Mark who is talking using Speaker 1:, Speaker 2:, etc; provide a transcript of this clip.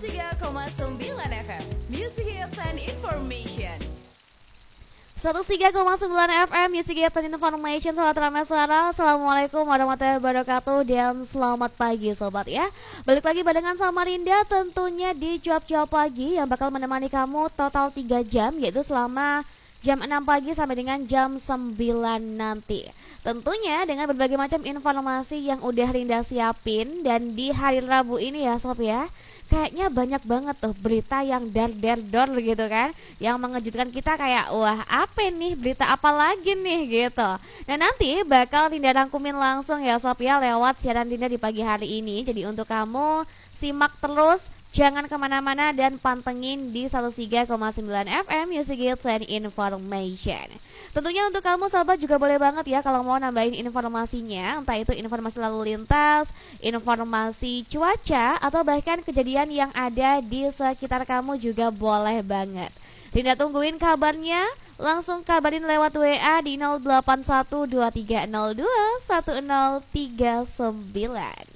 Speaker 1: 103,9 FM Music Hits and Information.
Speaker 2: 103,9 FM Music Hits and Information. Sobat Rameswara, assalamualaikum warahmatullahi wabarakatuh. Dan selamat pagi sobat ya. Balik lagi barengan sama Rinda tentunya di Cuap-Cuap Pagi yang bakal menemani kamu total 3 jam, yaitu selama jam 6 pagi sampai dengan jam 9 nanti. Tentunya dengan berbagai macam informasi yang udah Rinda siapin. Dan di hari Rabu ini ya sob ya, kayaknya banyak banget tuh berita yang dar-dar-dor gitu kan, yang mengejutkan kita kayak wah apa nih, berita apa lagi nih gitu. Dan nanti bakal Rinda rangkumin langsung ya sob ya lewat siaran Rinda di pagi hari ini. Jadi untuk kamu simak terus, jangan kemana-mana dan pantengin di 103,9 FM Music Hits and Information. Tentunya untuk kamu sahabat juga boleh banget ya kalau mau nambahin informasinya, entah itu informasi lalu lintas, informasi cuaca, atau bahkan kejadian yang ada di sekitar kamu juga boleh banget. Rinda tungguin kabarnya, langsung kabarin lewat WA di 081230210039.